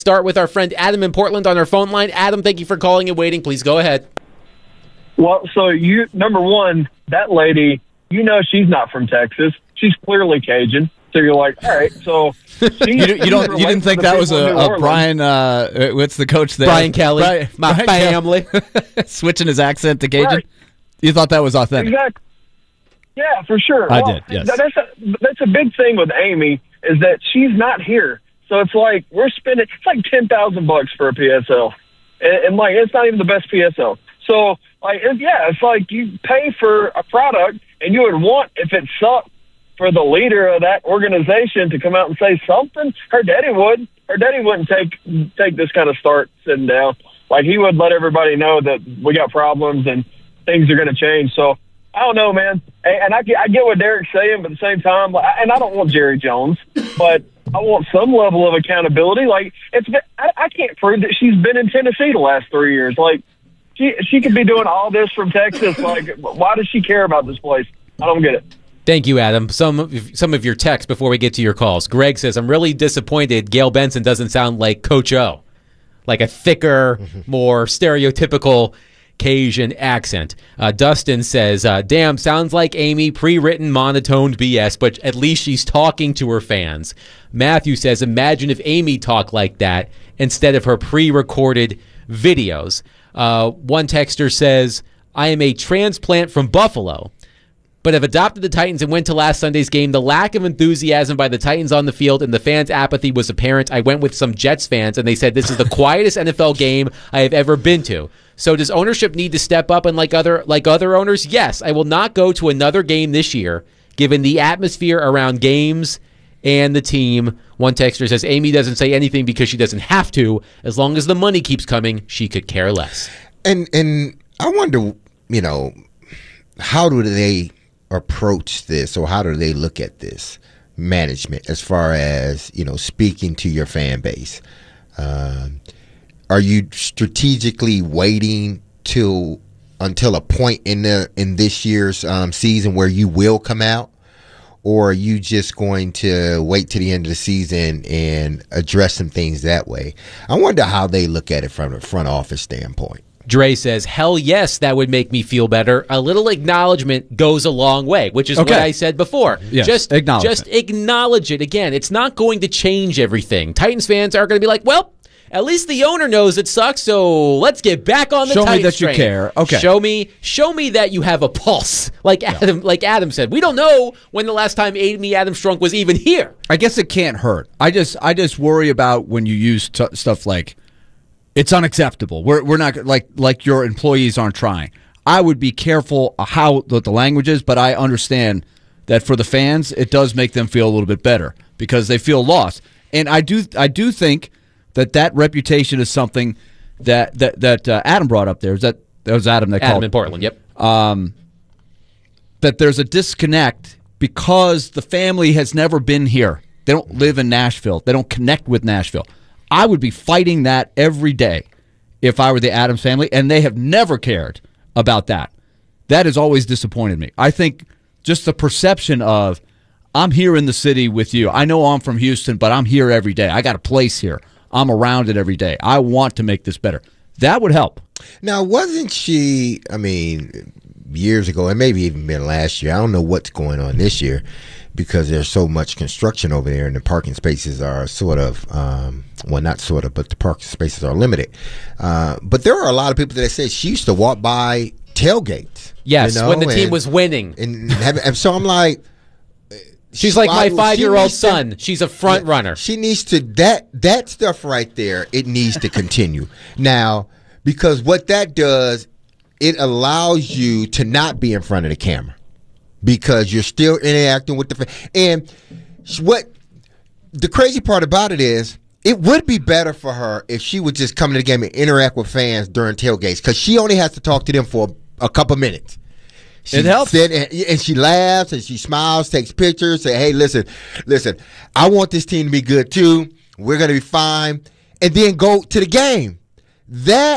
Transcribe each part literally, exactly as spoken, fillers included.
start with our friend Adam in Portland on our phone line. Adam, thank you for calling and waiting. Please go ahead. Well, so you, number one, that lady, you know she's not from Texas. She's clearly Cajun. So you're like, all right, so you, you don't you didn't think that was a, a Brian uh, what's the coach there? Brian Kelly, Brian, my Brian family. Kelly. Switching his accent to Cajun? Right. You thought that was authentic. Exactly. Yeah, for sure. I well, did, yes. That's a, that's a big thing with Amy is that she's not here. So it's like we're spending, it's like ten thousand bucks for a P S L. And, and like, it's not even the best P S L. So, like, it, yeah, it's like you pay for a product and you would want, if it sucked, for the leader of that organization to come out and say something. Her daddy would. Her daddy wouldn't take take this kind of start sitting down. Like, he would let everybody know that we got problems and things are going to change. So, I don't know, man. And I get, I get what Derek's saying, but at the same time, and I don't want Jerry Jones, but I want some level of accountability. Like, it's been, I, I can't prove that she's been in Tennessee the last three years. Like, she she could be doing all this from Texas. Like, why does she care about this place? I don't get it. Thank you, Adam. Some of, some of your texts before we get to your calls. Greg says, I'm really disappointed Gail Benson doesn't sound like Coach O, like a thicker, more stereotypical Cajun accent. Uh, Dustin says, uh, damn, sounds like Amy, pre-written, monotoned B S, but at least she's talking to her fans. Matthew says, imagine if Amy talked like that instead of her pre-recorded videos. Uh, one texter says, I am a transplant from Buffalo, but have adopted the Titans and went to last Sunday's game. The lack of enthusiasm by the Titans on the field and the fans' apathy was apparent. I went with some Jets fans, and they said this is the quietest N F L game I have ever been to. So does ownership need to step up and like other like other owners? Yes, I will not go to another game this year, given the atmosphere around games and the team. One texter says, Amy doesn't say anything because she doesn't have to. As long as the money keeps coming, she could care less. And, and I wonder, you know, how do they approach this, or how do they look at this management as far as, you know, speaking to your fan base? Um, are you strategically waiting till until a point in the in this year's um, season where you will come out, or are you just going to wait to the end of the season and address some things that way? I wonder how they look at it from a front office standpoint. Dre says, hell yes, that would make me feel better. A little acknowledgement goes a long way, which is okay. what I said before. Yes, just, just acknowledge it. Again, it's not going to change everything. Titans fans are going to be like, well, at least the owner knows it sucks, so let's get back on the show Titans me that train. You care. Okay. Show me, show me that you have a pulse. Like Adam, yeah. like Adam said, we don't know when the last time Amy Adams Strunk was even here. I guess it can't hurt. I just, I just worry about when you use t- stuff like, it's unacceptable. We're we're not like like your employees aren't trying. I would be careful how what the language is, but I understand that for the fans, it does make them feel a little bit better because they feel lost. And I do I do think that that reputation is something that that that uh, Adam brought up there. Is that that was Adam that Adam called in Portland? Yep. Um, that there's a disconnect because the family has never been here. They don't live in Nashville. They don't connect with Nashville. I would be fighting that every day if I were the Adams family, and they have never cared about that. That has always disappointed me. I think just the perception of, I'm here in the city with you. I know I'm from Houston, but I'm here every day. I got a place here. I'm around it every day. I want to make this better. That would help. Now, wasn't she, I mean, years ago, and maybe even been last year, I don't know what's going on this year, because there's so much construction over there and the parking spaces are sort of, um, well, not sort of, but the parking spaces are limited. Uh, but there are a lot of people that say she used to walk by tailgates. Yes, you know, when the team and, was winning. And, and, and so I'm like, she's like my five-year-old son. To, she's a front yeah, runner. She needs to, that that stuff right there, it needs to continue. Now, because what that does, it allows you to not be in front of the camera. Because you're still interacting with the fan. And what the crazy part about it is, it would be better for her if she would just come to the game and interact with fans during tailgates, because she only has to talk to them for a, a couple minutes. She it helps. Said, and, and she laughs and she smiles, takes pictures, say, hey, listen, listen, I want this team to be good too. We're going to be fine. And then go to the game. That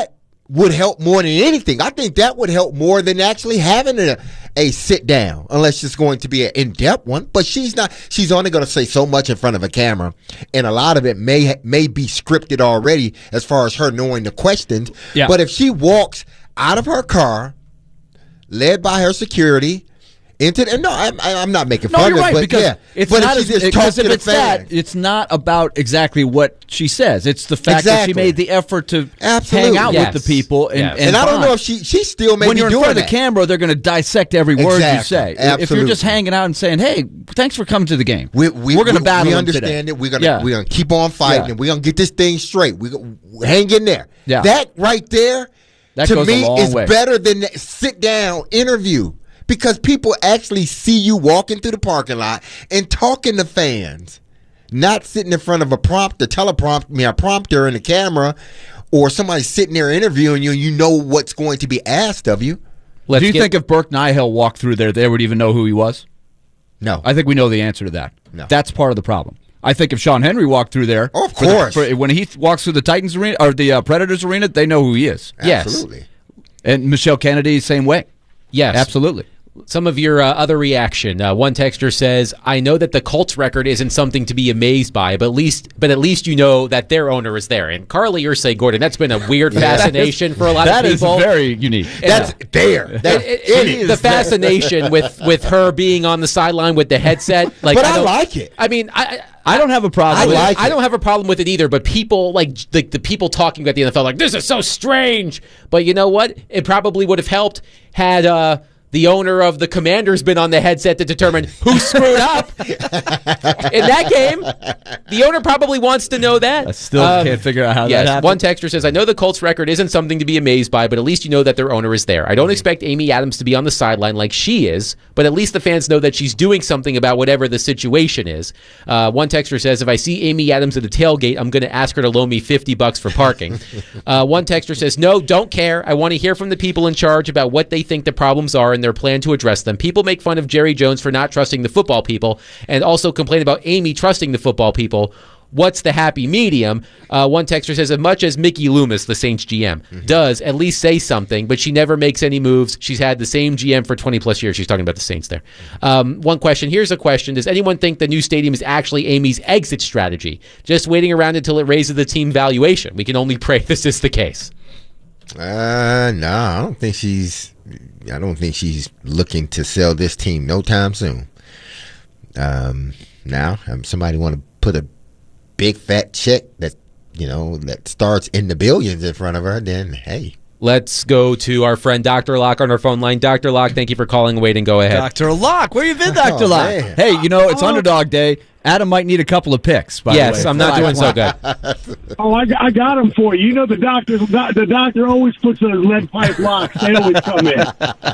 would help more than anything. I think that would help more than actually having a, a sit down, unless it's going to be an in-depth one. But she's not. She's only going to say so much in front of a camera, and a lot of it may may be scripted already as far as her knowing the questions. Yeah. But if she walks out of her car, led by her security, into the, no, I'm, I'm not making No, fun you're of right, it, but because yeah. it's but not if she as, just because talks to if the it's that, fan, it's not about exactly what she says. It's the fact that she Exactly. made the effort to Absolutely. hang out Yes. with the people. And, Yes. and, and I don't bond. know if she she still may when be you're in doing front of the that. camera, they're going to dissect every word you Exactly. say. If you're Absolutely. just hanging out and saying, "Hey, thanks for coming to the game," We, we, are going to we- battle We them understand today. it. We're gonna Yeah. we're gonna keep on fighting, Yeah. and we're gonna get this thing straight. We go- hang in there. Yeah. That right there, That to goes a me, long is way. better than that sit down interview, because people actually see you walking through the parking lot and talking to fans, not sitting in front of a prompter, teleprompter, I mean, a prompter and a camera, or somebody sitting there interviewing you, and you know what's going to be asked of you. Let's Do you get- think if Burke Nihill walked through there, they would even know who he was? No, I think we know the answer to that. No. That's part of the problem. I think if Sean Henry walked through there, Oh, of for the- course. for- when he th- walks through the Titans arena or the uh, Predators arena, they know who he is. Yes. absolutely. And Michelle Kennedy, same way. Yes. Absolutely. Some of your uh, other reaction. Uh, one texter says, "I know that the Colts record isn't something to be amazed by, but at least, but at least you know that their owner is there." And Carly, you're saying, Gordon, that's been a weird fascination for a lot That of is people. very unique. That's there. That, It- it- it is the there. fascination with with her being on the sideline with the headset. Like, But I don't- like it. I mean, I. I don't have a problem I with like it. I don't have a problem with it either, but people like the, the people talking about the N F L like, this is so strange. But you know what? It probably would have helped had uh, the owner of the Commanders been on the headset to determine who screwed up in that game. The owner probably wants to know that. I still Um, can't figure out how yes, that happened. one texter says, "I know the Colts record isn't something to be amazed by, but at least you know that their owner is there. I don't expect Amy Adams to be on the sideline like she is, but at least the fans know that she's doing something about whatever the situation is." Uh, one texter says, "If I see Amy Adams at a tailgate, I'm going to ask her to loan me fifty bucks for parking." uh, one texter says, "No, don't care. I want to hear from the people in charge about what they think the problems are and their plan to address them. People make fun of Jerry Jones for not trusting the football people and also complain about Amy trusting the football people. What's the happy medium?" Uh, one texter says, "As much as Mickey Loomis, the Saints G M, mm-hmm. does at least say something, but she never makes any moves. She's had the same G M for twenty plus years." She's talking about the Saints there. Um, one question. Here's a question. Does anyone think the new stadium is actually Amy's exit strategy? Just waiting around until it raises the team valuation? We can only pray this is the case. Uh, no, I don't think she's. I don't think she's looking to sell this team no time soon. Um, now, um, somebody want to put a big fat check that you know that starts in the billions in front of her, then hey. Let's go to our friend Doctor Locke on our phone line. Doctor Locke, thank you for calling. Wait and go ahead. Doctor Locke, where you been, Doctor Oh, Locke? man. Hey, you know, it's underdog day. Adam might need a couple of picks, by Yes, the way. I'm not doing so good. Oh, I, I got them for you. You know the doctor. The doctor always puts those lead pipe locks. They always come in.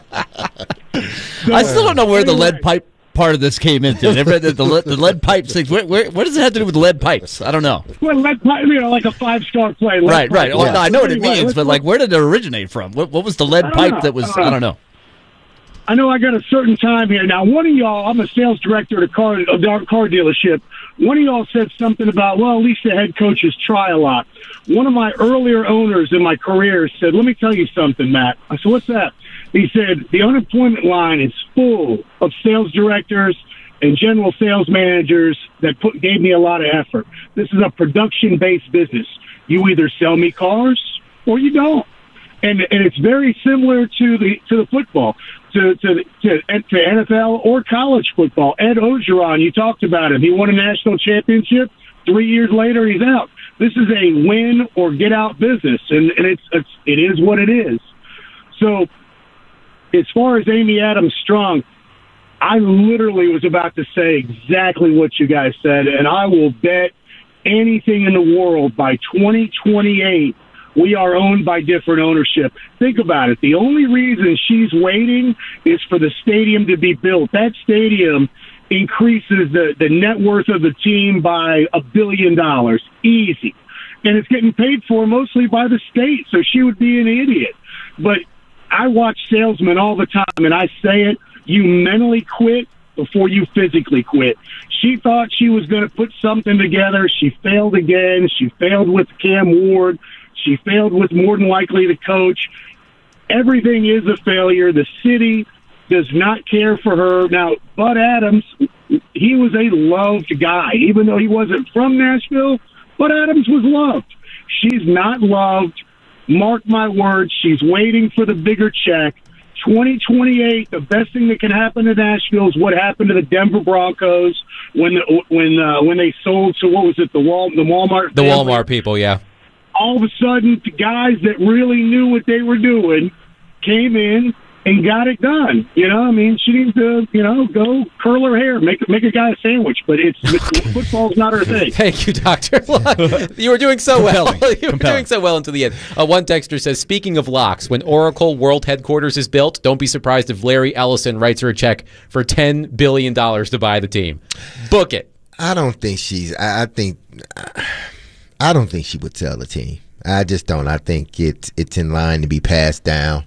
So, I still don't know where the anyway, lead pipe part of this came into. The, the, the, lead- the lead pipes things. Where, where, what does it have to do with lead pipes? I don't know. Well, lead pipe, you know, like a five star play. lead Right, pipe. right. Oh, Yeah. no, I know what it Anyway, means, let's but like, where did it originate from? What, what was the lead I don't pipe know. that was? Uh, I don't know. I know I got a certain time here. Now, one of y'all, I'm a sales director at a car, a dark car dealership. One of y'all said something about, well, at least the head coaches try a lot. One of my earlier owners in my career said, let me tell you something, Matt. I said, what's that? He said, the unemployment line is full of sales directors and general sales managers that put, gave me a lot of effort. This is a production-based business. You either sell me cars or you don't. And and it's very similar to the to the football, to to to, to N F L or college football. Ed Ogeron, you talked about him. He won a national championship. Three years later, he's out. This is a win or get out business, and, and it's, it's it is what it is. So, as far as Amy Adams Strong, I literally was about to say exactly what you guys said, and I will bet anything in the world by twenty twenty-eight. We are owned by different ownership. Think about it. The only reason she's waiting is for the stadium to be built. That stadium increases the, the net worth of the team by a billion dollars. Easy. And it's getting paid for mostly by the state, so she would be an idiot. But I watch salesmen all the time, and I say it, you mentally quit before you physically quit. She thought she was going to put something together. She failed again. She failed with Cam Ward. She failed with more than likely the coach. Everything is a failure. The city does not care for her. Now, Bud Adams, he was a loved guy. Even though he wasn't from Nashville, Bud Adams was loved. She's not loved. Mark my words, she's waiting for the bigger check. twenty twenty-eight, the best thing that can happen to Nashville is what happened to the Denver Broncos when the, when uh, when they sold to, what was it, the Wal the Walmart The family. Walmart people, yeah. All of a sudden, the guys that really knew what they were doing came in and got it done. You know, I mean, she needs to, you know, go curl her hair, make make a guy a sandwich, but it's football's not her thing. Thank you, Doctor Locke. You were doing so well. Compelling. You were Compelling. doing so well until the end. Uh, one texter says, speaking of locks, when Oracle World Headquarters is built, don't be surprised if Larry Ellison writes her a check for ten billion dollars to buy the team. Book it. I don't think she's. I, I think. I don't think she would sell the team. I just don't. I think it's it's in line to be passed down.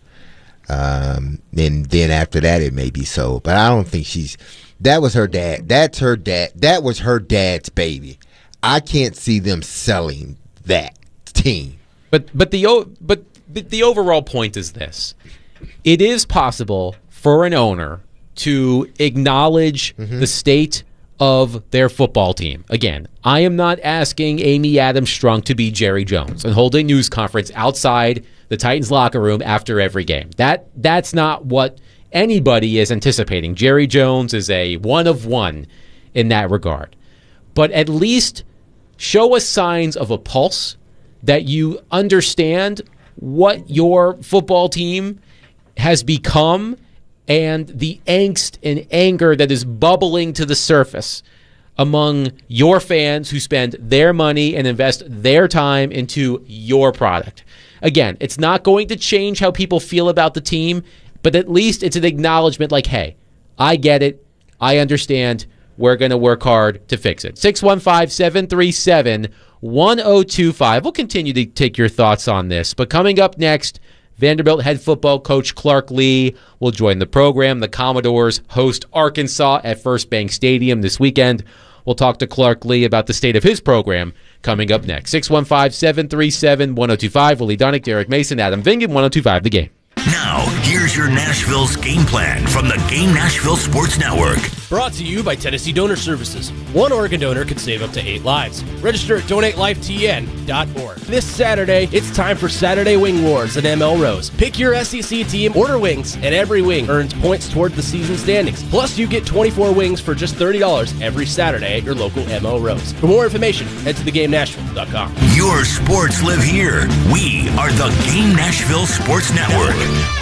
Um, and then after that, it may be sold. But I don't think she's. That was her dad. That's her dad. That was her dad's baby. I can't see them selling that team. But but the o- but the, the overall point is this: it is possible for an owner to acknowledge Mm-hmm. the state of their football team. Again, I am not asking Amy Adams Strunk to be Jerry Jones and hold a news conference outside the Titans locker room after every game. That that's not what anybody is anticipating. Jerry Jones is a one of one in that regard. But at least show us signs of a pulse, that you understand what your football team has become and the angst and anger that is bubbling to the surface among your fans who spend their money and invest their time into your product. Again, it's not going to change how people feel about the team, but at least it's an acknowledgement like, hey, I get it. I understand. We're going to work hard to fix it. six one five, seven three seven, one oh two five. We'll continue to take your thoughts on this. But coming up next, Vanderbilt head football coach Clark Lea will join the program. The Commodores host Arkansas at First Bank Stadium this weekend. We'll talk to Clark Lea about the state of his program coming up next. six one five, seven three seven, one oh two five. Willie Donick, Derek Mason, Adam Vingan, one oh two five The Game. Now, here's your Nashville's game plan from the Game Nashville Sports Network. Brought to you by Tennessee Donor Services. One organ donor could save up to eight lives. Register at donate life t n dot org. This Saturday, it's time for Saturday Wing Wars at M L Rose. Pick your S E C team, order wings, and every wing earns points toward the season standings. Plus, you get twenty-four wings for just thirty dollars every Saturday at your local M L Rose. For more information, head to the game nashville dot com. Your sports live here. We are the Game Nashville Sports Network.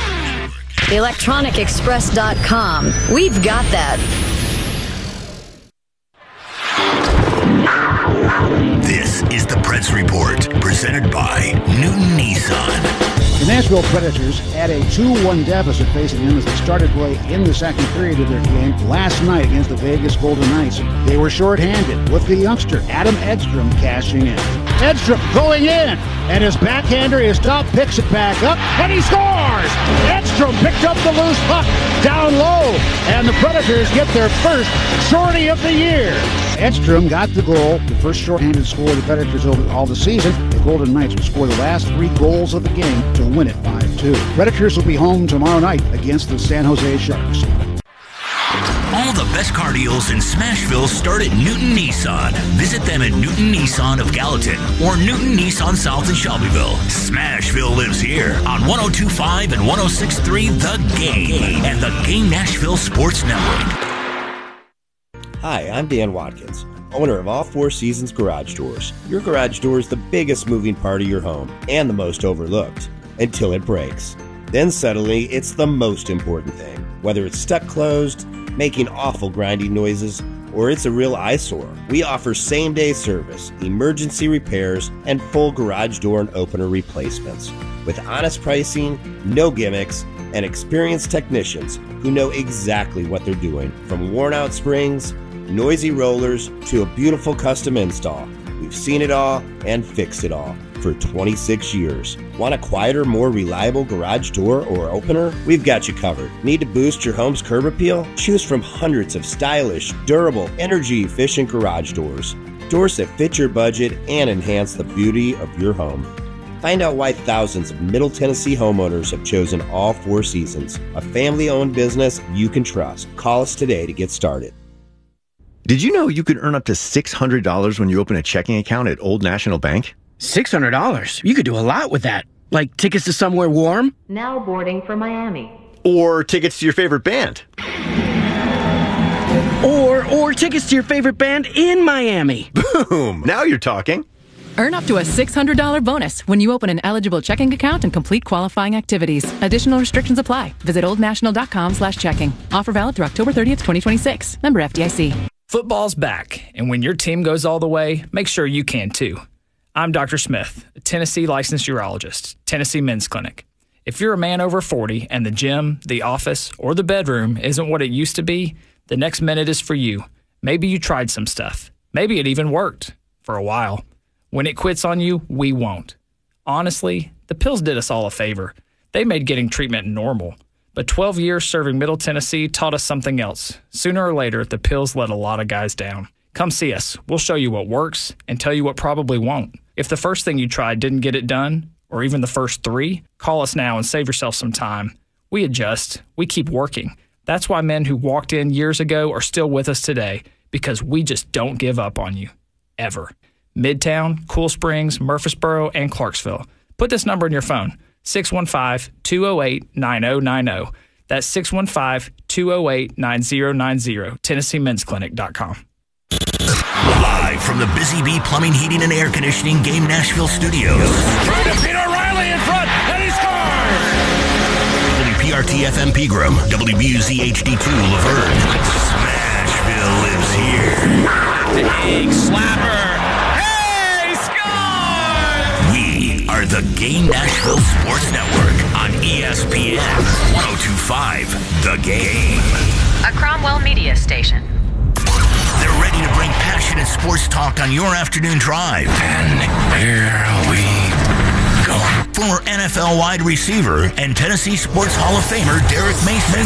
electronic express dot com. We've got that. This is the Preds Report, presented by Newton Nissan. The Nashville Predators had a two one deficit facing them as they started play in the second period of their game last night against the Vegas Golden Knights. They were shorthanded with the youngster Adam Edstrom cashing in. Edstrom going in, and his backhander is top, picks it back up, and he scores! Edstrom picked up the loose puck down low, and the Predators get their first shorty of the year. Edstrom got the goal, the first shorthanded score of the Predators over all the season. The Golden Knights will score the last three goals of the game to win it five two. Predators will be home tomorrow night against the San Jose Sharks. All the best car deals in Smashville start at Newton Nissan. Visit them at Newton Nissan of Gallatin or Newton Nissan South in Shelbyville. Smashville lives here on one oh two point five and one oh six point three The Game and the Game Nashville Sports Network. Hi, I'm Dan Watkins, owner of All Four Seasons Garage Doors. Your garage door is the biggest moving part of your home and the most overlooked until it breaks. Then suddenly, it's the most important thing. Whether it's stuck closed, making awful grinding noises, or it's a real eyesore, we offer same-day service, emergency repairs, and full garage door and opener replacements. With honest pricing, no gimmicks, and experienced technicians who know exactly what they're doing. From worn-out springs, noisy rollers, to a beautiful custom install, we've seen it all and fixed it all for twenty-six years. Want a quieter, more reliable garage door or opener? We've got you covered. Need to boost your home's curb appeal? Choose from hundreds of stylish, durable, energy-efficient garage doors. Doors that fit your budget and enhance the beauty of your home. Find out why thousands of Middle Tennessee homeowners have chosen All Four Seasons, a family-owned business you can trust. Call us today to get started. Did you know you could earn up to six hundred dollars when you open a checking account at Old National Bank? six hundred dollars? You could do a lot with that. Like tickets to somewhere warm? Now boarding for Miami. Or tickets to your favorite band? Or, or tickets to your favorite band in Miami. Boom! Now you're talking. Earn up to a six hundred dollars bonus when you open an eligible checking account and complete qualifying activities. Additional restrictions apply. Visit oldnational.com slash checking. Offer valid through October thirtieth, twenty twenty-six. Member F D I C. Football's back, and when your team goes all the way, make sure you can too. I'm Doctor Smith, a Tennessee licensed urologist, Tennessee Men's Clinic. If you're a man over forty and the gym, the office, or the bedroom isn't what it used to be, the next minute is for you. Maybe you tried some stuff. Maybe it even worked for a while. When it quits on you, we won't. Honestly, the pills did us all a favor. They made getting treatment normal. But twelve years serving Middle Tennessee taught us something else. Sooner or later, the pills let a lot of guys down. Come see us. We'll show you what works and tell you what probably won't. If the first thing you tried didn't get it done, or even the first three, call us now and save yourself some time. We adjust. We keep working. That's why men who walked in years ago are still with us today, because we just don't give up on you. Ever. Midtown, Cool Springs, Murfreesboro, and Clarksville. Put this number in your phone, six one five, two oh eight, nine oh nine oh. That's six one five, two oh eight, nine oh nine oh, Tennessee Men's Clinic dot com. Live from the Busy Bee Plumbing, Heating, and Air Conditioning Game Nashville studios. Trying to beat O'Reilly in front, and he scores! W P R T F M Pegram, W B U Z H D two Laverne. Smashville lives here. Big slapper. We are the Game Nashville Sports Network on E S P N one oh two point five The Game. A Cromwell Media Station. They're ready to bring passionate sports talk on your afternoon drive. And here we go. Former N F L wide receiver and Tennessee Sports Hall of Famer Derek Mason.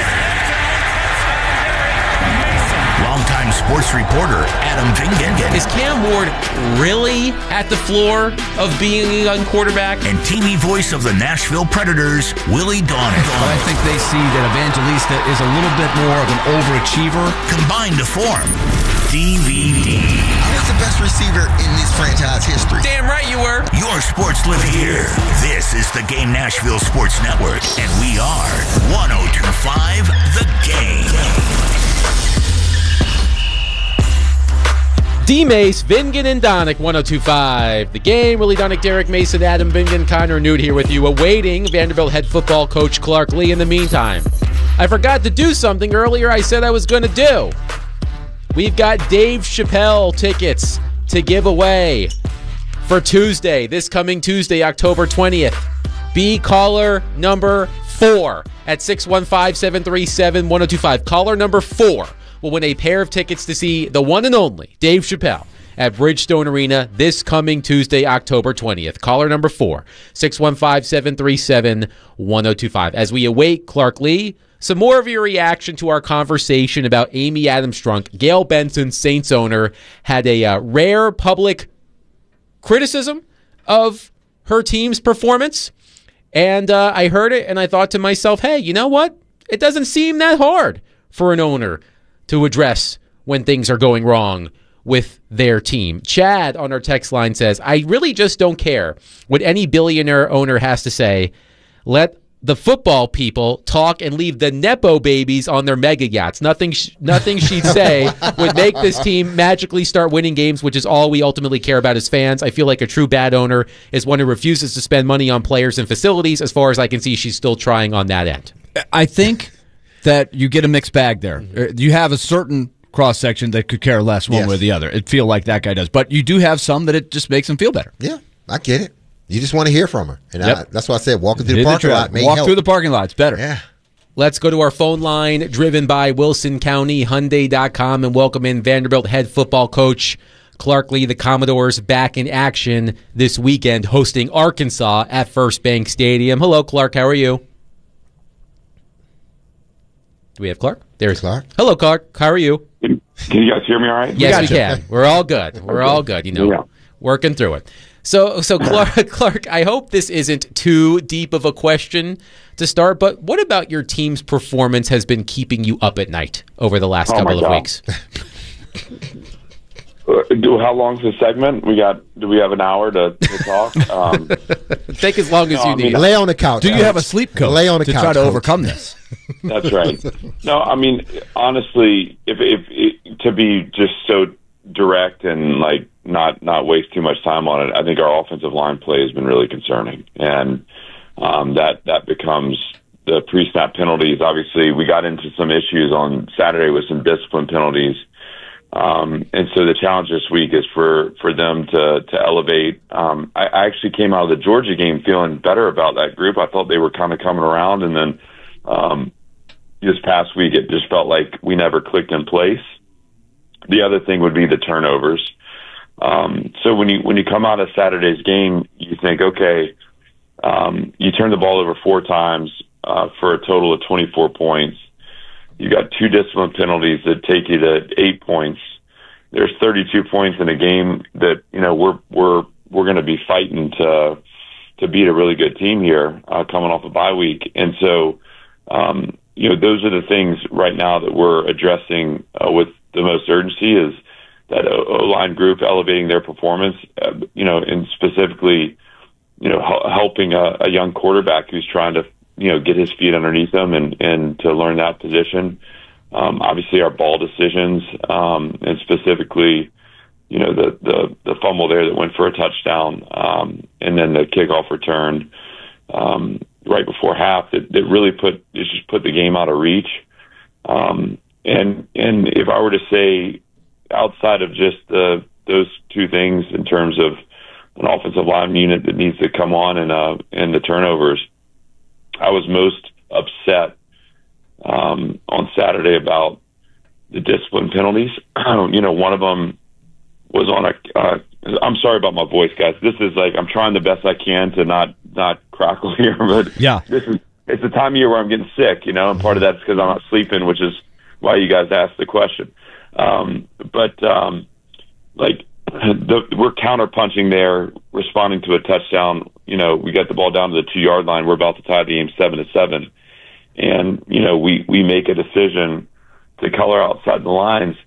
Longtime sports reporter Adam Vingan. Is Cam Ward really at the floor of being a young quarterback? And T V voice of the Nashville Predators, Willie Donald. But I think they see that Evangelista is a little bit more of an overachiever. Combined to form D V D. I was the best receiver in this franchise history. Damn right you were. Your sports live here. This is the Game Nashville Sports Network, and we are one oh two point five The Game. D-Mace, Vingan, and Donick, one oh two point five The Game. Willie Donick, Derek Mason, Adam Vingan, Connor Newt here with you, awaiting Vanderbilt head football coach Clark Lea. In the meantime, I forgot to do something earlier I said I was going to do. We've got Dave Chappelle tickets to give away for Tuesday, this coming Tuesday, October twentieth. Be caller number four at six one five, seven three seven, one oh two five. Caller number four will win a pair of tickets to see the one and only Dave Chappelle at Bridgestone Arena this coming Tuesday, October twentieth. Caller number four, six one five, seven three seven, one oh two five. As we await Clark Lea, some more of your reaction to our conversation about Amy Adams Strunk. Gail Benson, Saints owner, had a uh, rare public criticism of her team's performance. And uh, I heard it and I thought to myself, hey, you know what? It doesn't seem that hard for an owner to address when things are going wrong with their team. Chad on our text line says, I really just don't care what any billionaire owner has to say. Let the football people talk and leave the Nepo babies on their mega yachts. Nothing sh- nothing she'd say would make this team magically start winning games, which is all we ultimately care about as fans. I feel like a true bad owner is one who refuses to spend money on players and facilities. As far as I can see, she's still trying on that end. I think that you get a mixed bag there. Mm-hmm. You have a certain cross-section that could care less one yes. way or the other. It feel like that guy does. But you do have some that it just makes them feel better. Yeah, I get it. You just want to hear from her. And yep. I, that's why I said walking through the parking lot may Walk help. through the parking lot. It's better. Yeah. Let's go to our phone line, driven by Wilson County Hyundai dot com, and welcome in Vanderbilt head football coach Clark Lea. The Commodores back in action this weekend, hosting Arkansas at First Bank Stadium. Hello, Clark. How are you? Do we have Clark? There's Clark. Hello, Clark. How are you? Can you guys hear me all right? Yes, we, we can. We're all good. We're okay. all good, you know, yeah. working through it. So, so Clark, Clark, I hope this isn't too deep of a question to start, but what about your team's performance has been keeping you up at night over the last Oh, couple my of God. weeks? Uh, do how long's the segment? We got. Do we have an hour to, to talk? Um, Take as long as no, you I mean, need. Lay on the couch. Do you coach. have a sleep coach Lay on the to couch try to coach. overcome this? That's right. No, I mean, honestly, if, if, if to be just so direct and like not not waste too much time on it, I think our offensive line play has been really concerning, and um, that that becomes the pre-snap penalties. Obviously, we got into some issues on Saturday with some discipline penalties. Um, and so the challenge this week is for, for them to, to elevate. Um, I, I actually came out of the Georgia game feeling better about that group. I thought they were kind of coming around, and then um, this past week it just felt like we never clicked in place. The other thing would be the turnovers. Um, so when you when you come out of Saturday's game, you think, okay, um, you turn the ball over four times uh, for a total of twenty-four points. You got two discipline penalties that take you to eight points. There's thirty-two points in a game that, you know, we're we're we're going to be fighting to to beat a really good team here uh, coming off a bye week. And so, um, you know, those are the things right now that we're addressing uh, with the most urgency is that O-line group elevating their performance, uh, you know, and specifically, you know, h- helping a, a young quarterback who's trying to, you know, get his feet underneath him and, and to learn that position. Um, obviously our ball decisions, um, and specifically, you know, the, the, the fumble there that went for a touchdown, um, and then the kickoff return, um, right before half that, that really put, it just put the game out of reach. Um, and, and if I were to say outside of just the, those two things in terms of an offensive line unit that needs to come on and, uh, and the turnovers, I was most upset um, on Saturday about the discipline penalties. You know, one of them was on a. Uh, I'm sorry about my voice, guys. This is like I'm trying the best I can to not not crackle here, but yeah, this is it's the time of year where I'm getting sick. You know, and part of that's because I'm not sleeping, which is why you guys asked the question. Um, but um, like. The, we're counter-punching there, responding to a touchdown. You know, we got the ball down to the two-yard line. We're about to tie the game seven to seven, and you know, we we make a decision to color outside the lines.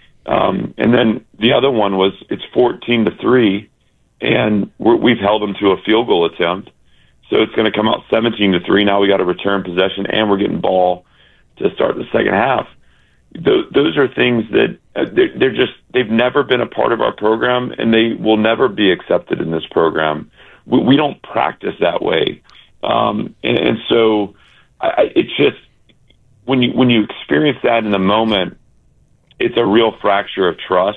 Um, and then the other one was it's fourteen to three, and we're, we've held them to a field goal attempt, so it's going to come out seventeen to three. Now we got to return possession, and we're getting ball to start the second half. Those, those are things that uh, they're, they're just, they've never been a part of our program, and they will never be accepted in this program. We, we don't practice that way. Um, and, and so I, it's just, when you, when you experience that in the moment, it's a real fracture of trust.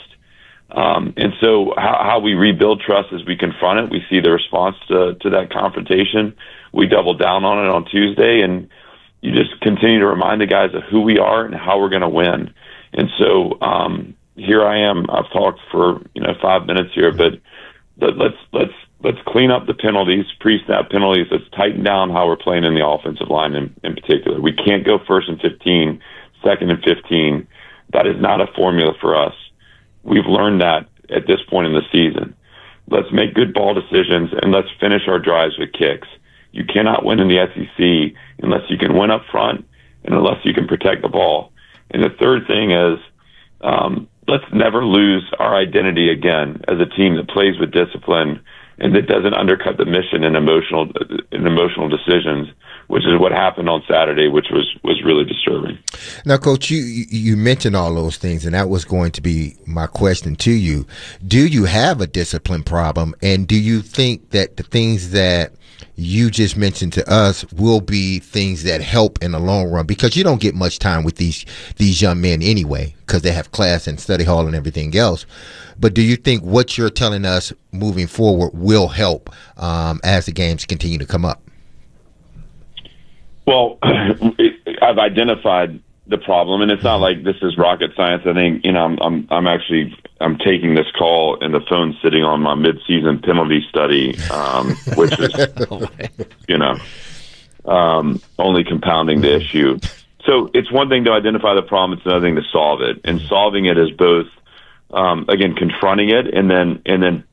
Um, and so how, how we rebuild trust is we confront it. We see the response to, to that confrontation. We double down on it on Tuesday, and you just continue to remind the guys of who we are and how we're going to win. And so um, here I am. I've talked for you know five minutes here, but let's let's let's clean up the penalties, pre-snap penalties. Let's tighten down how we're playing in the offensive line in, in particular. We can't go first and fifteen, second and fifteen. That is not a formula for us. We've learned that at this point in the season. Let's make good ball decisions, and let's finish our drives with kicks. You cannot win in the S E C unless you can win up front and unless you can protect the ball. And the third thing is, um, let's never lose our identity again as a team that plays with discipline and that doesn't undercut the mission in emotional in emotional decisions, which is what happened on Saturday, which was, was really disturbing. Now, Coach, you you mentioned all those things, and that was going to be my question to you. Do you have a discipline problem, and do you think that the things that you just mentioned to us will be things that help in the long run? Because you don't get much time with these these young men anyway, because they have class and study hall and everything else. But do you think what you're telling us moving forward will help um, as the games continue to come up? Well, I've identified the problem, and it's not like this is rocket science. I think, you know, I'm, I'm, I'm actually, I'm taking this call and the phone's sitting on my mid-season penalty study, um, which is, you know, um, only compounding the issue. So it's one thing to identify the problem. It's another thing to solve it. And solving it is both, um, again, confronting it and then, and then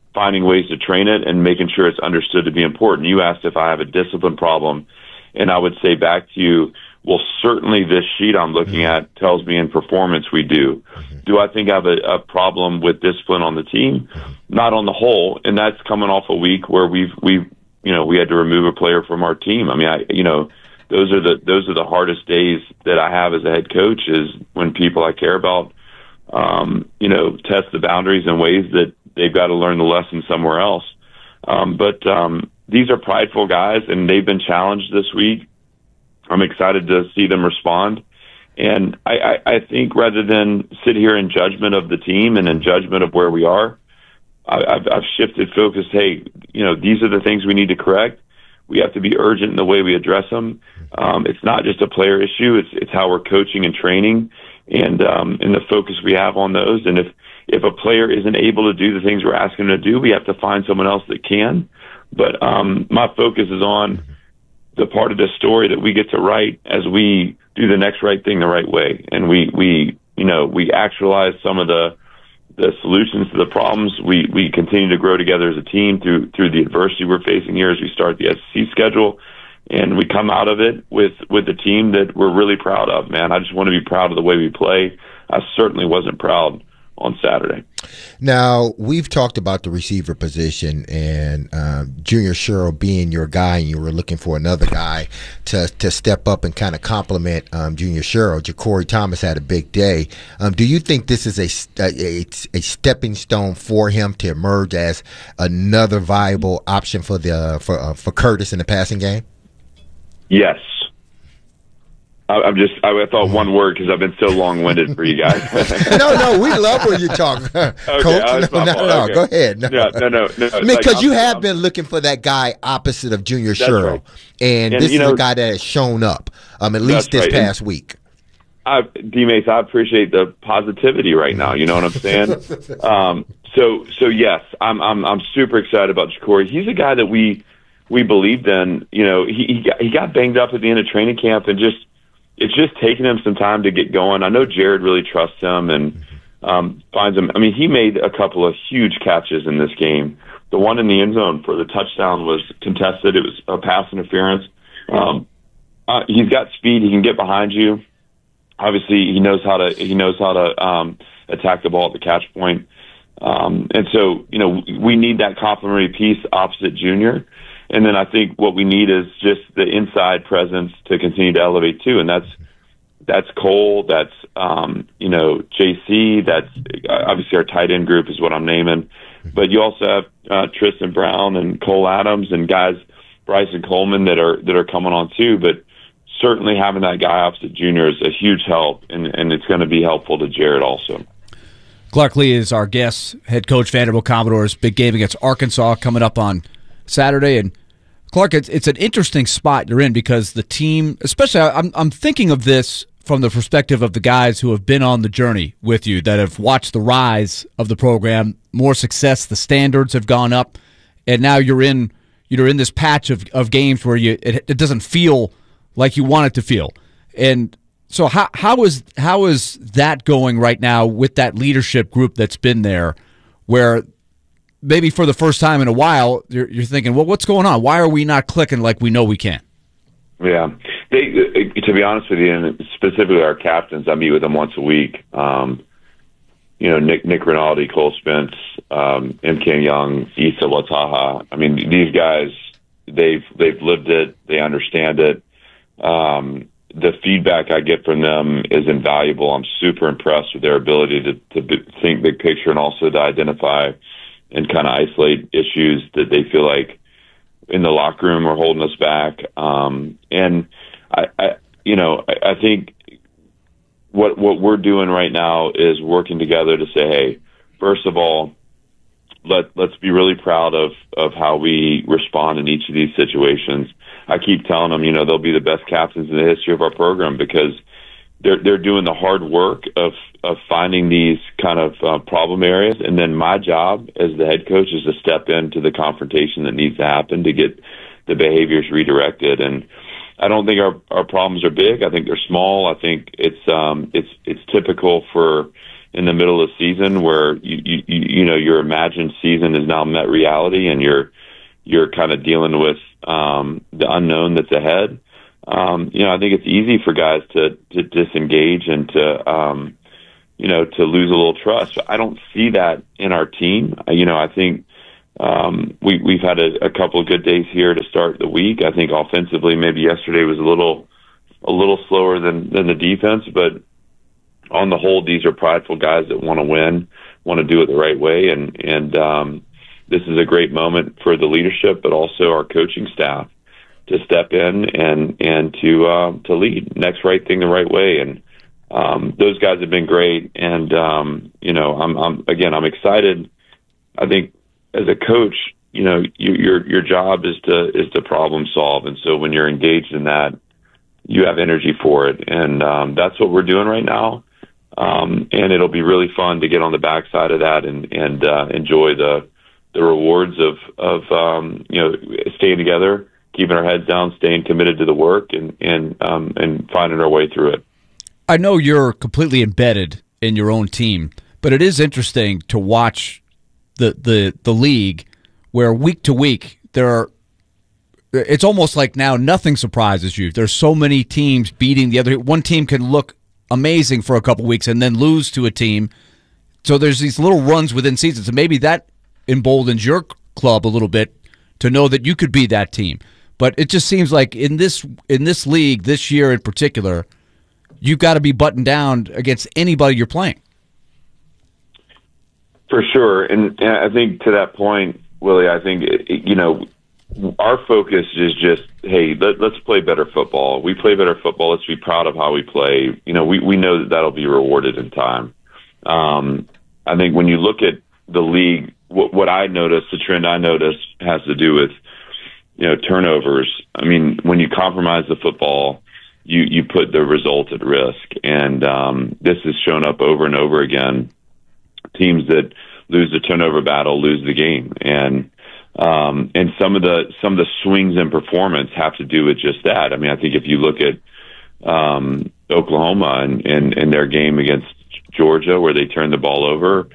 finding ways to train it and making sure it's understood to be important. You asked if I have a discipline problem, and I would say back to you, well, certainly this sheet I'm looking at tells me in performance we do. Do I think I have a, a problem with discipline on the team? Not on the whole, and that's coming off a week where we've we've you know we had to remove a player from our team. I mean, I you know those are the those are the hardest days that I have as a head coach, is when people I care about um, you know test the boundaries in ways that they've got to learn the lesson somewhere else. Um, but um, these are prideful guys, and they've been challenged this week. I'm excited to see them respond. And I, I, I think rather than sit here in judgment of the team and in judgment of where we are, I, I've, I've shifted focus. Hey, you know, these are the things we need to correct. We have to be urgent in the way we address them. Um, it's not just a player issue. It's it's how we're coaching and training, and um, and the focus we have on those. And if, if a player isn't able to do the things we're asking them to do, we have to find someone else that can. But um, my focus is on the part of the story that we get to write as we do the next right thing the right way. And we, we, you know, we actualize some of the, the solutions to the problems. We, we continue to grow together as a team through, through the adversity we're facing here as we start the S E C schedule. And we come out of it with, with a team that we're really proud of, man. I just want to be proud of the way we play. I certainly wasn't proud on Saturday. Now, we've talked about the receiver position and um, Junior Sherrill being your guy, and you were looking for another guy to to step up and kind of complement um, Junior Sherrill. Ja'Cory Thomas had a big day. Um, do you think this is a, a, a stepping stone for him to emerge as another viable option for the for uh, for Curtis in the passing game? Yes. I'm just, I thought one word because I've been so long-winded for you guys. no, no, we love when you talk, okay, Coach. No, no, no, okay. Go ahead. No, no, no, no. no. I mean, because like, you have I'm, been looking for that guy opposite of Junior Sherrill, right. and, and this is know, a guy that has shown up, um, at least this right. past and week. I, D-Mace, I appreciate the positivity right now. You know what I'm saying? um, so, so yes, I'm, I'm, I'm super excited about Ja'Cory. He's a guy that we, we believed in. You know, he, he got, he got banged up at the end of training camp, and just. It's just taking him some time to get going. I know Jared really trusts him and um, finds him. I mean, he made a couple of huge catches in this game. The one in the end zone for the touchdown was contested. It was a pass interference. Um, uh, he's got speed. He can get behind you. Obviously, he knows how to. He knows how to um, attack the ball at the catch point. Um, and so, you know, we need that complementary piece opposite Junior. And then I think what we need is just the inside presence to continue to elevate too, and that's that's Cole, that's um, you know J C, that's obviously our tight end group is what I'm naming, but you also have uh, Tristan Brown and Cole Adams and guys Bryson Coleman that are that are coming on too. But certainly having that guy opposite Junior is a huge help, and, and it's going to be helpful to Jared also. Clark Lea is our guest, head coach, Vanderbilt Commodores. Big game against Arkansas coming up on Saturday. And Clark, it's, it's an interesting spot you're in because the team, especially I'm, I'm thinking of this from the perspective of the guys who have been on the journey with you, that have watched the rise of the program, more success, the standards have gone up, and now you're in you're in this patch of, of games where you it, it doesn't feel like you want it to feel. And so how how is how is that going right now with that leadership group that's been there, where maybe for the first time in a while, you're, you're thinking, well, what's going on? Why are we not clicking like we know we can? Yeah. They, to be honest with you, and specifically our captains, I meet with them once a week. Um, you know, Nick Nick Rinaldi, Cole Spence, um, M K Young, Issa Wataha. I mean, these guys, they've they've lived it. They understand it. Um, the feedback I get from them is invaluable. I'm super impressed with their ability to, to think big picture and also to identify and kind of isolate issues that they feel like in the locker room are holding us back. Um, and I, I, you know, I, I think what what we're doing right now is working together to say, hey, first of all, let let's be really proud of of how we respond in each of these situations. I keep telling them, you know, they'll be the best captains in the history of our program because they're they're doing the hard work of of finding these kind of uh, problem areas, and then my job as the head coach is to step into the confrontation that needs to happen to get the behaviors redirected. And I don't think our our problems are big. I think they're small. I think it's um it's it's typical for in the middle of the season where you, you, you know, your imagined season is now met reality and you're, you're kind of dealing with, um, the unknown that's ahead. Um, you know, I think it's easy for guys to, to disengage and to, um, you know, to lose a little trust. I don't see that in our team. You know, I think, um, we, we've had a, a couple of good days here to start the week. I think offensively, maybe yesterday was a little, a little slower than, than the defense, but on the whole, these are prideful guys that want to win, want to do it the right way. And, and, um, this is a great moment for the leadership, but also our coaching staff to step in and, and to, uh, to lead next right thing the right way. And, um, those guys have been great. And, um, you know, I'm, I'm, again, I'm excited. I think as a coach, you know, you, your, your job is to, is to problem solve. And so when you're engaged in that, you have energy for it. And, um, that's what we're doing right now. Um, and it'll be really fun to get on the backside of that and, and, uh, enjoy the, the rewards of, of, um, you know, staying together, keeping our heads down, staying committed to the work and, and, um, and finding our way through it. I know you're completely embedded in your own team, but it is interesting to watch the, the, the league where week to week there are, it's almost like now nothing surprises you. There's so many teams beating the other. One team can look amazing for a couple weeks and then lose to a team. So there's these little runs within seasons, and maybe that emboldens your club a little bit to know that you could be that team. But it just seems like in this in this league this year in particular, you've got to be buttoned down against anybody you're playing. For sure, and, and I think to that point, Willie, I think you know our focus is just, hey, let, let's play better football. We play better football. Let's be proud of how we play. You know, we, we know that that'll be rewarded in time. Um, I think when you look at the league, what, what I noticed, the trend I noticed has to do with, you know, turnovers. I mean, when you compromise the football, you, you put the result at risk. And um, this has shown up over and over again. Teams that lose the turnover battle lose the game. And Um, and some of the some of the swings in performance have to do with just that. I mean, I think if you look at um, Oklahoma and, and, and their game against Georgia, where they turned the ball over,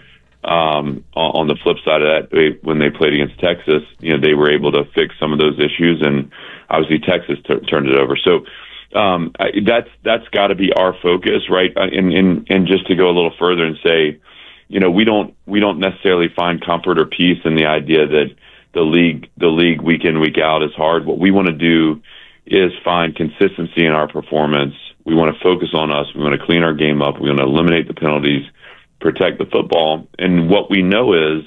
um, on the flip side of that, they, when they played against Texas, you know, they were able to fix some of those issues, and obviously Texas t- turned it over. So um, I, that's that's got to be our focus, right? And, and and just to go a little further and say, you know, we don't we don't necessarily find comfort or peace in the idea that the league, the league week in, week out is hard. What we want to do is find consistency in our performance. We want to focus on us. We want to clean our game up. We want to eliminate the penalties, protect the football. And what we know is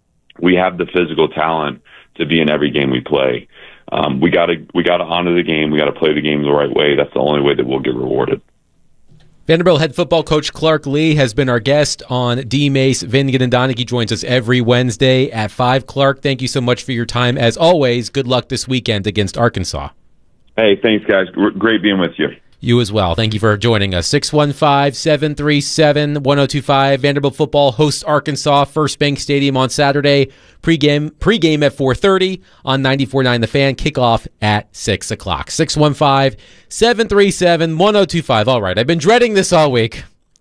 we have the physical talent to be in every game we play. Um, we gotta, we gotta honor the game. We gotta play the game the right way. That's the only way that we'll get rewarded. Vanderbilt head football coach Clark Lea has been our guest on D. Mace, Vingan, and Donaghy. He joins us every Wednesday at five. Clark, thank you so much for your time. As always, good luck this weekend against Arkansas. Hey, thanks, guys. Great being with you. You as well. Thank you for joining us. six one five, seven three seven, one oh two five. Vanderbilt football hosts Arkansas, First Bank Stadium on Saturday. Pre-game, pre-game at four thirty on ninety-four point nine The Fan. Kickoff at six o'clock. six one five, seven three seven, one oh two five. All right, I've been dreading this all week.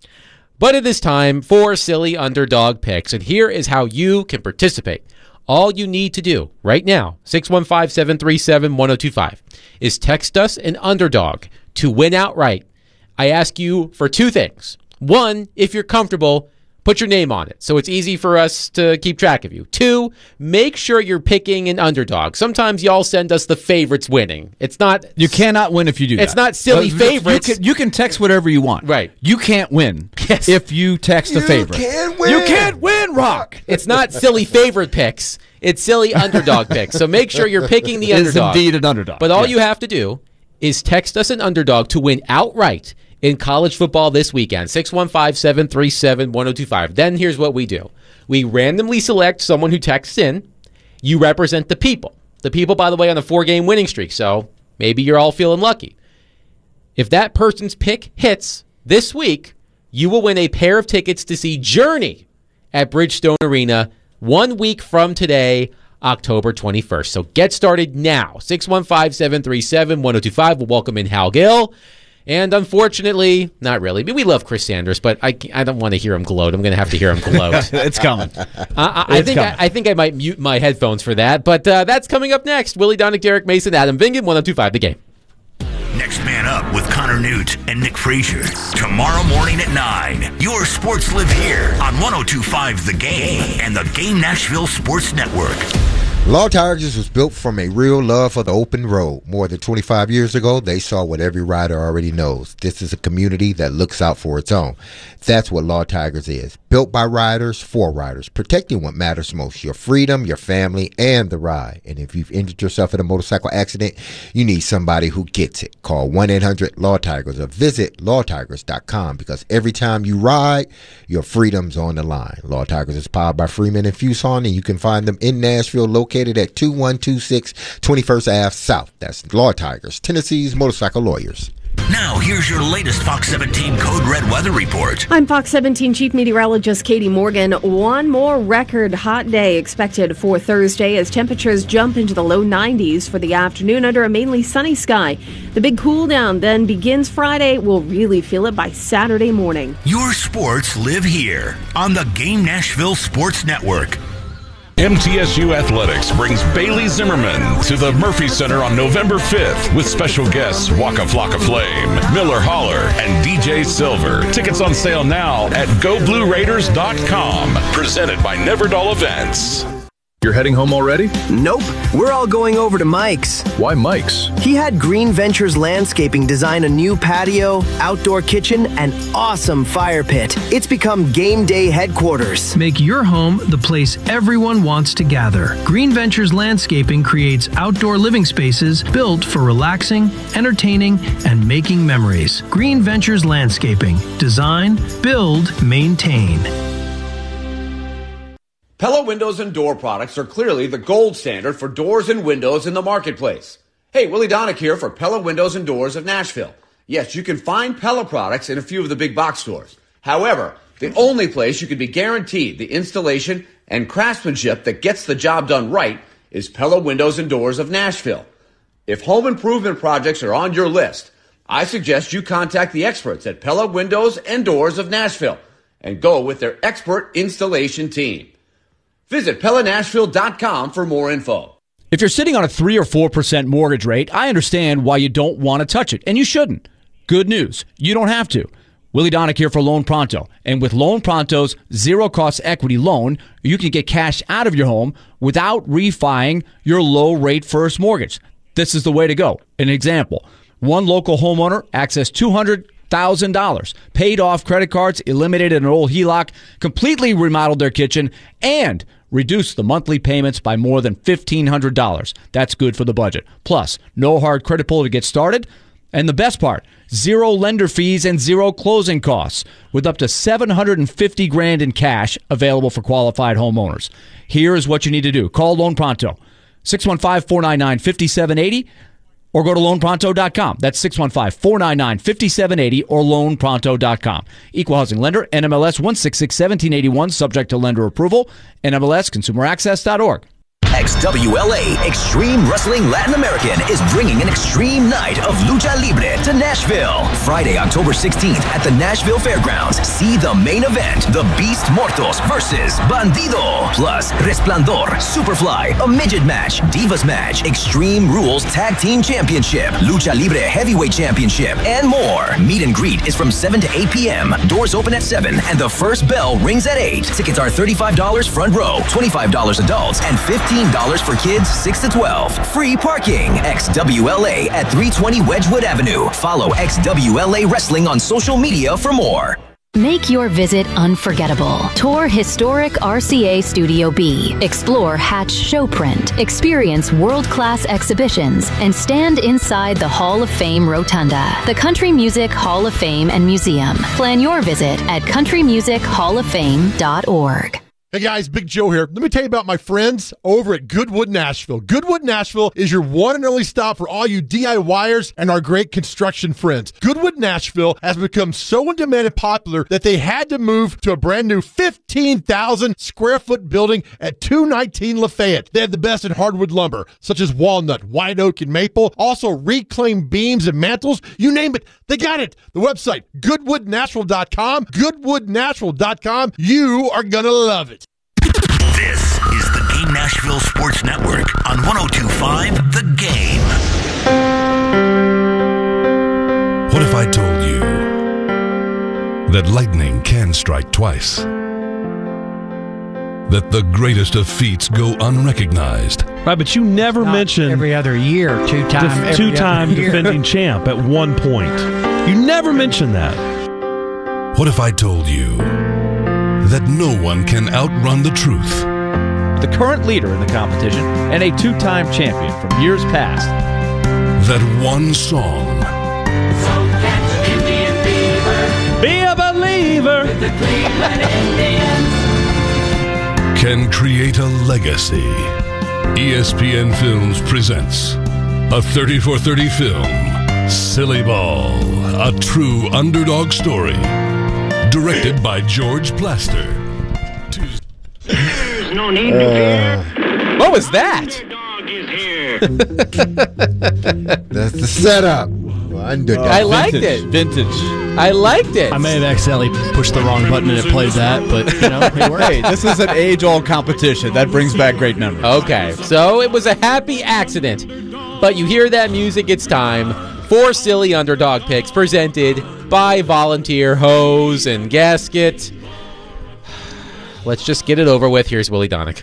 But it is time for Silly Underdog Picks. And here is how you can participate. All you need to do right now, six one five, seven three seven, one oh two five, is text us an underdog to win outright. I ask you for two things. One, if you're comfortable, put your name on it so it's easy for us to keep track of you. Two, make sure you're picking an underdog. Sometimes y'all send us the favorites winning. It's not... You cannot win if you do that. It's not silly uh, favorites. You can, you can text whatever you want. Right. You can't win yes. if you text you a favorite. Can't win. You can't win, Rock. It's not silly favorite picks. It's silly underdog picks. So make sure you're picking the it underdog. It is indeed an underdog. But all yes. you have to do is text us an underdog to win outright in college football this weekend. six one five, seven three seven, one oh two five. Then here's what we do. We randomly select someone who texts in. You represent the people. The people, by the way, on a four-game winning streak, so maybe you're all feeling lucky. If that person's pick hits this week, you will win a pair of tickets to see Journey at Bridgestone Arena one week from today, October twenty-first. So get started now. six one five, seven three seven, one oh two five. We'll welcome in Hal Gill. And unfortunately, not really. I mean, we love Chris Sanders, but I, I don't want to hear him gloat. I'm going to have to hear him gloat. It's coming. Uh, I, I It's think coming. I, I think I might mute my headphones for that. But uh, that's coming up next. Willie Donick, Derek Mason, Adam Vingan, one oh two point five The Game. Next Man Up with Connor Newt and Nick Frazier. Tomorrow morning at nine. Your sports live here on one oh two point five The Game and the Game Nashville Sports Network. Law Tigers was built from a real love for the open road. More than twenty-five years ago, they saw what every rider already knows. This is a community that looks out for its own. That's what Law Tigers is. Built by riders, for riders, protecting what matters most, your freedom, your family, and the ride. And if you've injured yourself in a motorcycle accident, you need somebody who gets it. Call one eight hundred law tigers or visit law tigers dot com because every time you ride, your freedom's on the line. Law Tigers is powered by Freeman and Fuson, and you can find them in Nashville, located at two one two six twenty-first Avenue South. That's Law Tigers, Tennessee's motorcycle lawyers. Now, here's your latest Fox seventeen Code Red weather report. I'm Fox seventeen Chief Meteorologist Katie Morgan. One more record hot day expected for Thursday as temperatures jump into the low nineties for the afternoon under a mainly sunny sky. The big cool down then begins Friday. We'll really feel it by Saturday morning. Your sports live here on the Game Nashville Sports Network. M T S U Athletics brings Bailey Zimmerman to the Murphy Center on November fifth with special guests Waka Flocka Flame, Miller Holler, and D J Silver. Tickets on sale now at go blue raiders dot com. Presented by Neverdall Events. You're heading home already? Nope. We're all going over to Mike's. Why Mike's? He had Green Ventures Landscaping design a new patio, outdoor kitchen, and awesome fire pit. It's become game day headquarters. Make your home the place everyone wants to gather. Green Ventures Landscaping creates outdoor living spaces built for relaxing, entertaining, and making memories. Green Ventures Landscaping. Design, build, maintain. Pella Windows and Door products are clearly the gold standard for doors and windows in the marketplace. Hey, Willie Donick here for Pella Windows and Doors of Nashville. Yes, you can find Pella products in a few of the big box stores. However, the only place you can be guaranteed the installation and craftsmanship that gets the job done right is Pella Windows and Doors of Nashville. If home improvement projects are on your list, I suggest you contact the experts at Pella Windows and Doors of Nashville and go with their expert installation team. Visit Pella Nashville dot com for more info. If you're sitting on a three or four percent mortgage rate, I understand why you don't want to touch it, and you shouldn't. Good news, you don't have to. Willie Donick here for Loan Pronto. And with Loan Pronto's zero-cost equity loan, you can get cash out of your home without refining your low-rate first mortgage. This is the way to go. An example, one local homeowner accessed two hundred thousand dollars, paid off credit cards, eliminated an old H E L O C, completely remodeled their kitchen, and reduced the monthly payments by more than fifteen hundred dollars. That's good for the budget. Plus, no hard credit pull to get started. And the best part, zero lender fees and zero closing costs with up to seven hundred fifty grand in cash available for qualified homeowners. Here is what you need to do. Call Loan Pronto, six one five, four nine nine, five seven eight zero, or go to loan pronto dot com. That's six one five, four nine nine, five seven eight zero or loan pronto dot com. Equal housing lender, N M L S one six six, one seven eight one, subject to lender approval, N M L S consumer access dot org. X W L A Extreme Wrestling Latin American is bringing an extreme night of lucha libre to Nashville. Friday, October sixteenth at the Nashville Fairgrounds. See the main event, the Beast Mortos versus Bandido. Plus, Resplandor, Superfly, a midget match, Divas match, Extreme Rules Tag Team Championship, Lucha Libre Heavyweight Championship, and more. Meet and greet is from seven to eight p.m. Doors open at seven, and the first bell rings at eight. Tickets are thirty-five dollars front row, twenty-five dollars adults, and fifteen dollars for kids six to twelve. Free parking. X W L A at three twenty Wedgwood Avenue. Follow X W L A Wrestling on social media for more. Make your visit unforgettable. Tour historic R C A Studio B. Explore Hatch Showprint. Experience world-class exhibitions and stand inside the Hall of Fame Rotunda, the Country Music Hall of Fame and Museum. Plan your visit at country music hall of fame dot org. Hey guys, Big Joe here. Let me tell you about my friends over at Goodwood Nashville. Goodwood Nashville is your one and only stop for all you DIYers and our great construction friends. Goodwood Nashville has become so in demand and popular that they had to move to a brand new fifteen thousand square foot building at two nineteen Lafayette. They have the best in hardwood lumber, such as walnut, white oak, and maple. Also reclaimed beams and mantles. You name it, they got it. The website, goodwood nashville dot com. goodwood nashville dot com. You are going to love it. This is the Game Nashville Sports Network on one oh two point five The Game. What if I told you that lightning can strike twice? That the greatest of feats go unrecognized? Right, but you never Not mentioned every other year, two-time, def- every two-time other year. defending champ at one point. You never mentioned that. What if I told you that no one can outrun the truth? The current leader in the competition and a two-time champion from years past. That one song Be a believer with the Cleveland Indians can create a legacy. E S P N Films presents a thirty for thirty film, Silly Ball, a true underdog story. Directed by George Plaster. There's no need to fear. What was that? That's the setup. Underdog. I liked it. Vintage. I liked it. I may have accidentally pushed the wrong button and it played that, but, you know, it worked. Hey, this is an age-old competition. That brings back great memories. Okay, so it was a happy accident. But you hear that music, it's time for Silly Underdog Picks, presented by Volunteer Hose and Gasket. Let's just get it over with. Here's Willie Donick.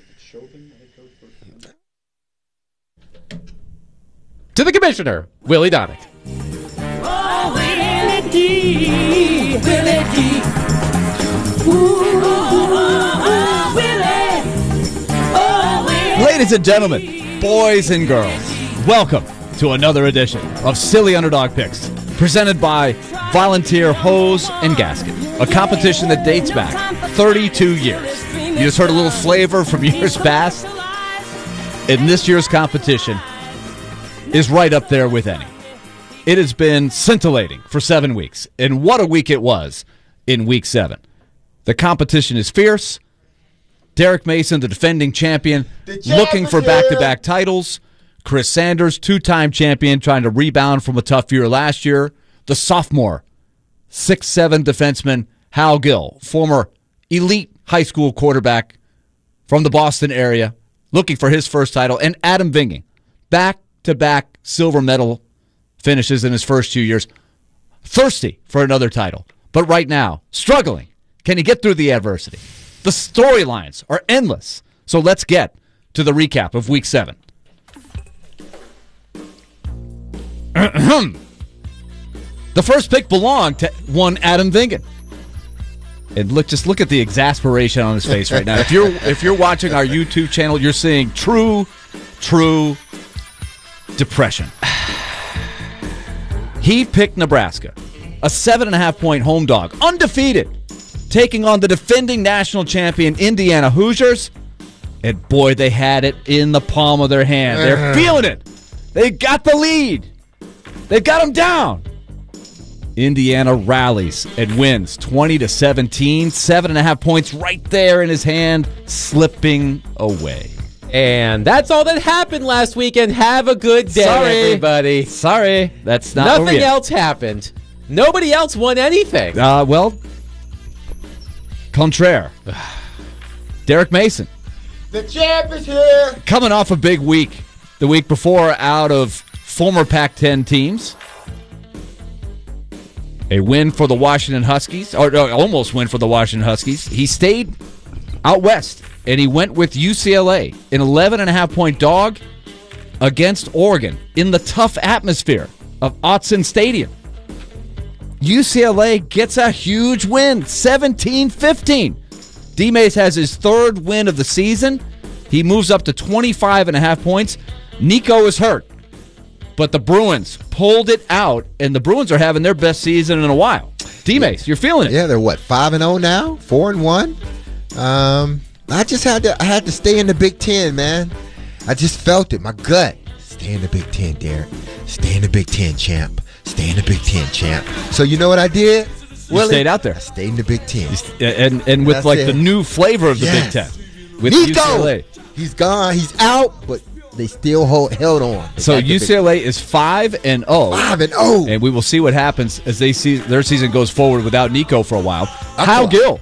To the commissioner, Willie Donick. Oh, Willie D, Willie D. Ooh, oh, Willie. Oh, Willie. Ladies and gentlemen, boys and girls, welcome to another edition of Silly Underdog Picks, presented by Volunteer Hose and Gasket, a competition that dates back thirty-two years. You just heard a little flavor from years past, and this year's competition is right up there with any. It has been scintillating for seven weeks, and what a week it was in week seven. The competition is fierce. Derek Mason, the defending champion, looking for back-to-back titles. Chris Sanders, two-time champion, trying to rebound from a tough year last year. The sophomore, six seven defenseman, Hal Gill, former elite high school quarterback from the Boston area, looking for his first title. And Adam Vinging, back-to-back silver medal finishes in his first two years, thirsty for another title. But right now, struggling. Can he get through the adversity? The storylines are endless. So let's get to the recap of week seven. The first pick belonged to one Adam Vingen. And look, just look at the exasperation on his face right now. If you're if you're watching our YouTube channel, you're seeing true, true depression. He picked Nebraska, a seven and a half point home dog, undefeated, taking on the defending national champion Indiana Hoosiers. And boy, they had it in the palm of their hand. They're feeling it. They got the lead. They've got them down. Indiana rallies and wins twenty to seventeen. Seven and a half points right there in his hand, slipping away. And that's all that happened last weekend. Have a good day, Sorry. everybody. Sorry, that's not Nothing where we else happened. Nobody else won anything. Uh, well, contraire. Derek Mason. The champ is here. Coming off a big week. The week before, out of former Pac ten teams. A win for the Washington Huskies, or no, almost win for the Washington Huskies. He stayed out west, and he went with U C L A, an eleven and a half point dog against Oregon in the tough atmosphere of Autzen Stadium. U C L A gets a huge win, seventeen fifteen. D-Mace has his third win of the season. He moves up to twenty-five and a half points. Nico is hurt, but the Bruins pulled it out, and the Bruins are having their best season in a while. D-Mace, you're feeling it. Yeah, they're what, five and oh now? four and one? Um, I just had to. I had to stay in the Big Ten, man. I just felt it. My gut. Stay in the Big Ten, Derek. Stay in the Big Ten, champ. Stay in the Big Ten, champ. So you know what I did? You Willie? stayed out there. I stayed in the Big Ten. And and with That's like it. the new flavor of the Yes. Big Ten. With Nico! U C L A. He's gone. He's out, but they still hold, held on. They So got the U C L A is five and oh. Five and oh. And we will see what happens as they see their season goes forward without Nico for a while. Kyle Gill.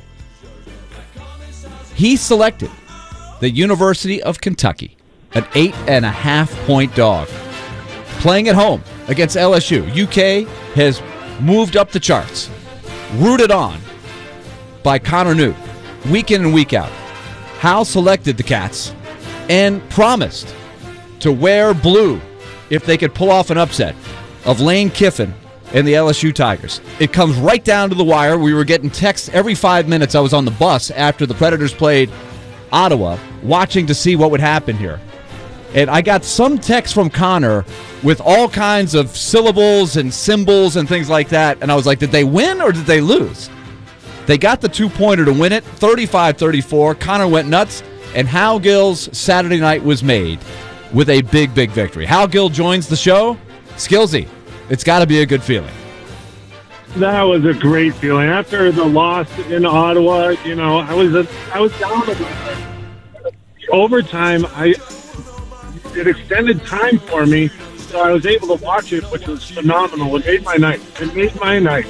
He selected the University of Kentucky, an eight and a half point dog. Playing at home against L S U. U K has moved up the charts. Rooted on by Connor Newt, week in and week out. Hal selected the Cats and promised to wear blue if they could pull off an upset of Lane Kiffin and the L S U Tigers. It comes right down to the wire. We were getting texts every five minutes. I was on the bus after the Predators played Ottawa, watching to see what would happen here. And I got some text from Connor with all kinds of syllables and symbols and things like that. And I was like, did they win or did they lose? They got the two-pointer to win it, thirty-five thirty-four. Connor went nuts, and Hal Gill's Saturday night was made with a big, big victory. Hal Gill joins the show. Skillsy, it's got to be a good feeling. That was a great feeling. After the loss in Ottawa, you know, I was a, I was down a bit. Overtime, I it extended time for me, so I was able to watch it, which was phenomenal. It made my night. It made my night.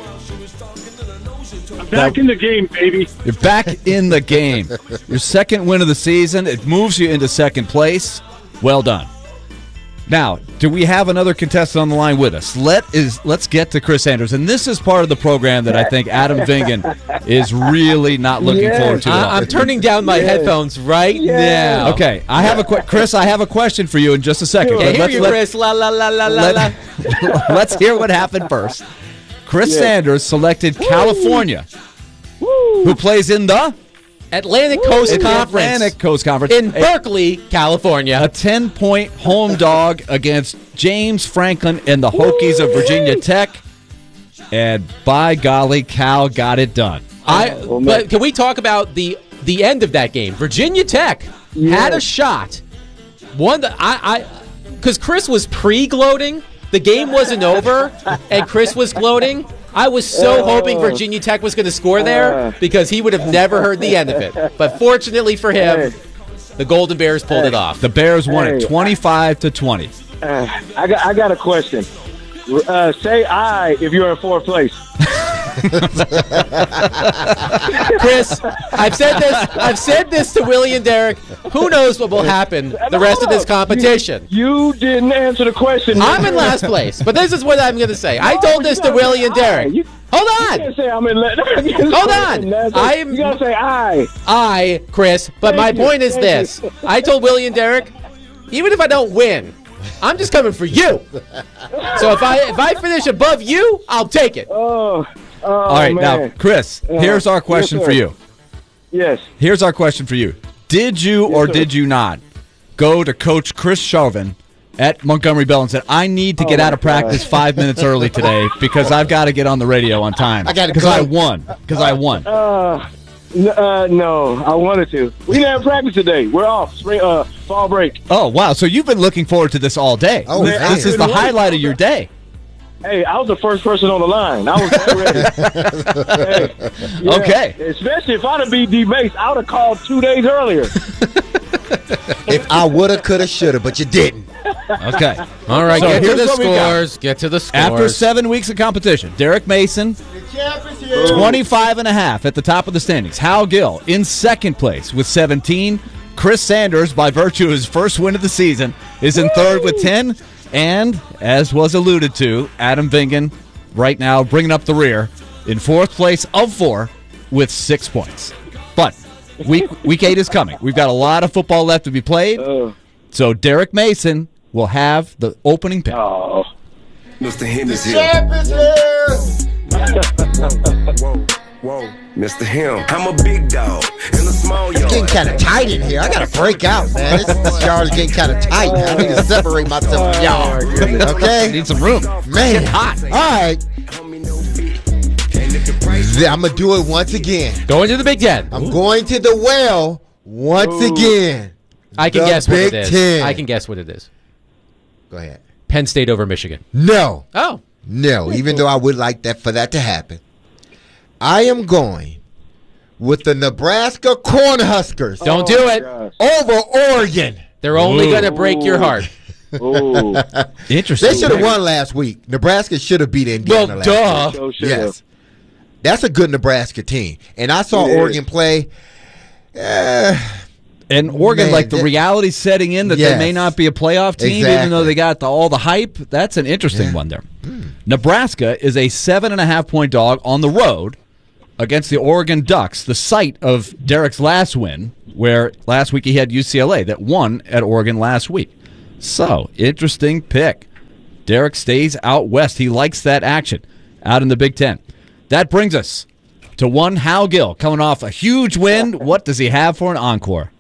I'm back That- in the game, baby. You're back in the game. Your second win of the season. It moves you into second place. Well done. Now, do we have another contestant on the line with us? Let is let's get to Chris Sanders, and this is part of the program that I think Adam Vingen is really not looking Yes. forward to. at all. I- I'm turning down my Yes. headphones right Yes. now. Okay, I have a que- Chris. I have a question for you in just a second. Yeah, but hear let's you, let- Chris. La la la la la let- la. Let's hear what happened first. Chris Yeah. Sanders selected California, who plays in the Atlantic Coast In the Conference. Atlantic Coast Conference. In A- Berkeley, California. A ten-point home dog against James Franklin and the Hokies of Virginia Tech. And by golly, Cal got it done. I. But can we talk about the the end of that game? Virginia Tech had a shot. One that I I because Chris was pre-gloating. The game wasn't over, and Chris was gloating. I was so hoping Virginia Tech was going to score there because he would have never heard the end of it. But fortunately for him, the Golden Bears pulled it off. The Bears won it Hey. twenty-five to twenty. Uh, I got I got a question. Uh, say I if you're in fourth place. Chris, I've said this. I've said this to Willie and Derek. Who knows what will happen the rest of this competition? You, you didn't answer the question. I'm in last place, but this is what I'm going to say. I No, told you this to gotta Willie say and Derek. I. You- Hold You on. can't say I'm in. La- Hold on. I'm. You gotta say I. I, Chris. But my Thank you, point is thank this: you. I told Willie and Derek, even if I don't win, I'm just coming for you. So if I if I finish above you, I'll take it. Oh. Oh, All right, man. now, Chris, Uh, here's our question yes, for sir. you. Yes. Here's our question for you. Did you or sir. did you not go to Coach Chris Chauvin at Montgomery Bell and said, I need to Oh, get my out of practice God. five minutes early today because I've got to get on the radio on time. I gotta Because go. I won. Because I won. Uh, n- uh, no, I wanted to. We didn't have practice today. We're off. Spring, uh, fall break. Oh, wow. So you've been looking forward to this all day. Oh, this, man. this is the highlight of your day. Hey, I was the first person on the line. I was that ready. Hey, yeah. Okay. Especially if I'd have beat D Mace, I would have called two days earlier. If I woulda, coulda, shoulda, but you didn't. Okay. All right, So get to here's the what we got. scores. Get to the scores. After seven weeks of competition, Derek Mason, twenty-five and a half at the top of the standings. Hal Gill in second place with seventeen. Chris Sanders, by virtue of his first win of the season, is in third with ten. And, as was alluded to, Adam Vingen right now bringing up the rear in fourth place of four with six points. But week week eight is coming. We've got a lot of football left to be played. So Derek Mason will have the opening pick. Oh. Mister Him is here. Champ is here. Whoa, whoa, Mister Him. I'm a big dog in a small yard. It's getting kind of tight in here. I gotta break out, man. This, this yard is getting kind of tight. I need to separate myself from y'all. Okay? Need some room. Man. It's hot. All right. I'm going to do it once again. Going to the Big Ten. I'm going to the well once Ooh. again. I can The guess what Big it is. Ten. I can guess what it is. Go ahead. Penn State over Michigan. No. Oh. No, even though I would like that for that to happen. I am going with the Nebraska Cornhuskers. Don't do it. Over Oregon. They're only going to break your heart. Interesting. They should have won last week. Nebraska should have beat Indiana Well, last duh. week. So should've. Yes. That's a good Nebraska team. And I saw It is. Oregon play. Uh, And Oregon, Man, like the that- reality setting in that Yes. they may not be a playoff team, even Exactly. though they got the, all the hype. That's an interesting Yeah. one there. Nebraska is a seven and a half point dog on the road against the Oregon Ducks, the site of Derek's last win, where last week he had U C L A that won at Oregon last week. So, interesting pick. Derek stays out west. He likes that action out in the Big Ten. That brings us to one Hal Gill coming off a huge win. What does he have for an encore?